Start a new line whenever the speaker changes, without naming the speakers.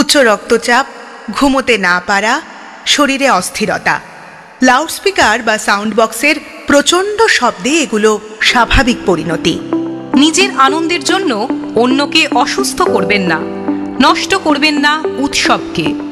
উচ্চ রক্তচাপ, ঘুমোতে না পারা, শরীরে অস্থিরতা। লাউডস্পিকার বা সাউন্ড বক্সের প্রচণ্ড শব্দে এগুলো স্বাভাবিক পরিণতি।
নিজের আনন্দের জন্য অন্যকে অসুস্থ করবেন না, নষ্ট করবেন না উৎসবকে।